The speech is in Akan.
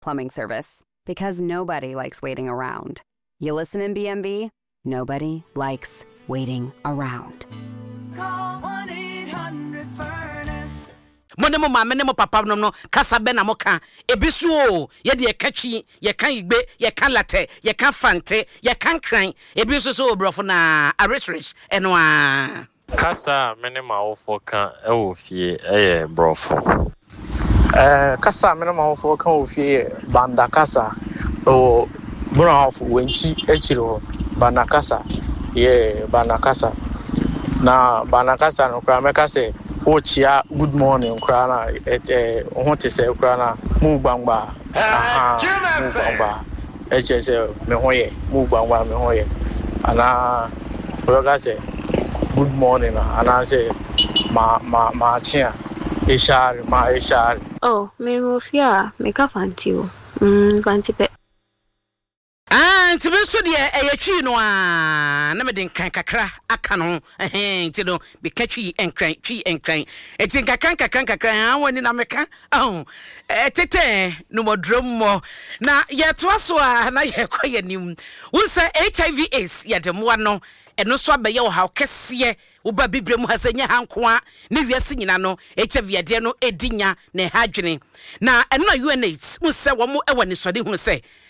plumbing service. Because nobody likes waiting around. You listen in BMB, nobody likes waiting around. Call 1-800-FURNACE. Monemo mama ne mo papa no kasa be na mo ka ebisu o ye de kachi ye kan igbe ye kan latte ye kan fante ye kan kran ebisu so obrofo na arich eno a kasa mene ma wo foka e wo fie e brofo kasa mene ma wo foka wo fie banda kasa o bro of wenchi echiro banda kasa ye banda kasa na banda kasa no kra meka se Ochia, good morning, Krana, what is a Krana, move bangba, move bangba, HSL, Mehoye, move bangba, Mehoye, and I say, good morning, and I say, ma chia, Ishar, ma Ishar. Oh, me mufia, make a fancy, fancy pet. nti be so de eyetwi no a na me de nkran kakra aka no nti no be katwi enkran twi enkran eti kakran woni na meka tete no modrom mo na yeto aso a na yekoye nim wonsa HIV AIDS yedemwa no eno so abaye wo ha kese wo ba bibrem ha sanya hankoa ne wiase nyina no HIV ade no edinya na hadwene na eno UNAIDS mu se wo mo e woni sode hu se